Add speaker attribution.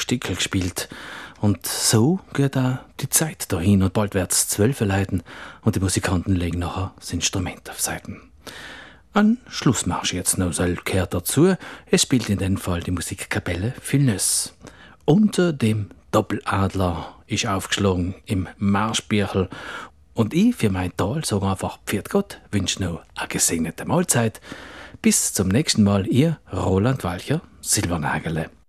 Speaker 1: Stickel gespielt. Und so geht auch die Zeit dahin und bald wird's 12 leiten und die Musikanten legen nachher das Instrument auf Seiten. Ein Schlussmarsch jetzt noch gehört dazu. Es spielt in dem Fall die Musikkapelle Vilnös. Unter dem Doppeladler ist aufgeschlagen im Marschbirchel. Und ich für mein Tal sage einfach Pfiat Gott, wünsche noch eine gesegnete Mahlzeit. Bis zum nächsten Mal, ihr Roland Walcher, Silbernagele.